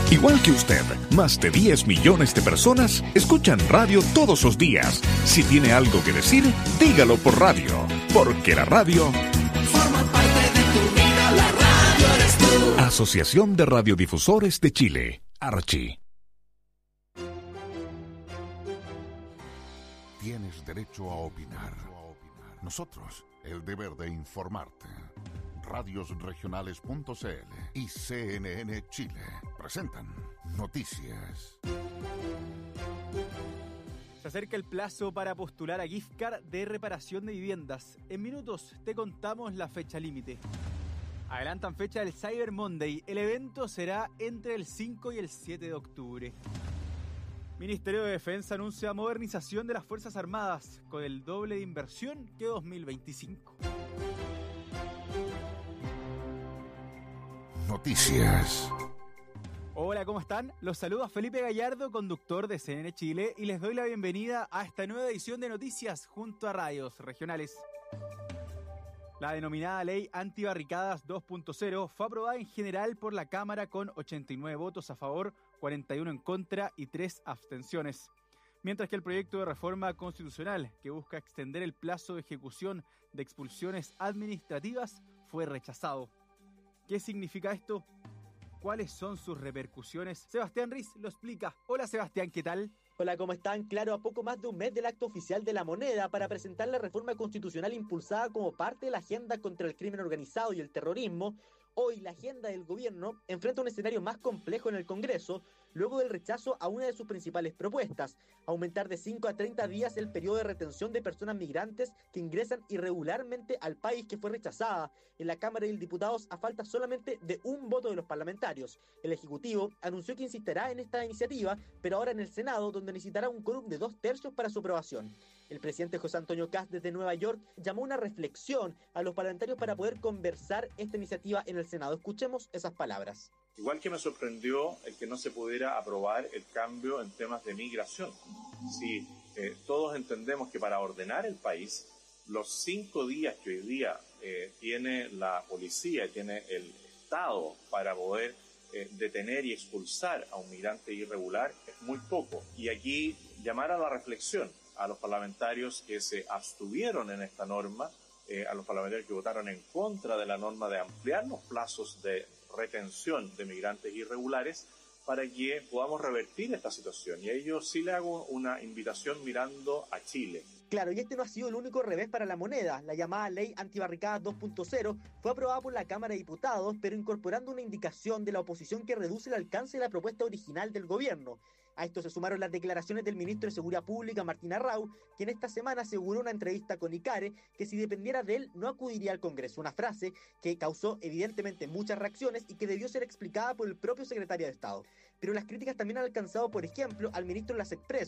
Igual que usted, más de 10 millones de personas escuchan radio todos los días. Si tiene algo que decir, dígalo por radio, porque la radio forma parte de tu vida, la radio eres tú. Asociación de Radiodifusores de Chile, ARCHI. Tienes derecho a opinar. Nosotros, el deber de informarte. Radiosregionales.cl y CNN Chile presentan Noticias. Se acerca el plazo para postular a gift card de reparación de viviendas. En minutos te contamos la fecha límite. Adelantan fecha del Cyber Monday. El evento será entre el 5 y el 7 de octubre. Ministerio de Defensa anuncia modernización de las Fuerzas Armadas con el doble de inversión que 2025. Noticias. Hola, ¿cómo están? Los saluda Felipe Gallardo, conductor de CNN Chile, y les doy la bienvenida a esta nueva edición de Noticias junto a Radios Regionales. La denominada Ley Antibarricadas 2.0 fue aprobada en general por la Cámara con 89 votos a favor, 41 en contra y 3 abstenciones. Mientras que el proyecto de reforma constitucional, que busca extender el plazo de ejecución de expulsiones administrativas, fue rechazado. ¿Qué significa esto? ¿Cuáles son sus repercusiones? Sebastián Riz lo explica. Hola Sebastián, ¿qué tal? Hola, ¿cómo están? Claro, a poco más de un mes del acto oficial de la moneda para presentar la reforma constitucional impulsada como parte de la agenda contra el crimen organizado y el terrorismo, hoy la agenda del gobierno enfrenta un escenario más complejo en el Congreso, luego del rechazo a una de sus principales propuestas, aumentar de 5 a 30 días el periodo de retención de personas migrantes que ingresan irregularmente al país, que fue rechazada en la Cámara de Diputados a falta solamente de un voto de los parlamentarios. El Ejecutivo anunció que insistirá en esta iniciativa, pero ahora en el Senado, donde necesitará un quórum de 2/3 para su aprobación. El presidente José Antonio Kast desde Nueva York llamó a una reflexión a los parlamentarios para poder conversar esta iniciativa en el Senado. Escuchemos esas palabras. Igual que me sorprendió el que no se pudiera aprobar el cambio en temas de migración. Si todos entendemos que para ordenar el país, los 5 días que hoy día tiene la policía y tiene el Estado para poder detener y expulsar a un migrante irregular es muy poco. Y aquí llamar a la reflexión a los parlamentarios que se abstuvieron en esta norma, a los parlamentarios que votaron en contra de la norma de ampliar los plazos de retención de migrantes irregulares para que podamos revertir esta situación. Y a ellos sí le hago una invitación mirando a Chile. Claro, y este no ha sido el único revés para la moneda. La llamada Ley Antibarricadas 2.0 fue aprobada por la Cámara de Diputados, pero incorporando una indicación de la oposición que reduce el alcance de la propuesta original del gobierno. A esto se sumaron las declaraciones del ministro de Seguridad Pública, Martín Arrau, quien esta semana aseguró en una entrevista con Icare que si dependiera de él no acudiría al Congreso. Una frase que causó evidentemente muchas reacciones y que debió ser explicada por el propio secretario de Estado. Pero las críticas también han alcanzado, por ejemplo, al ministro de las Express,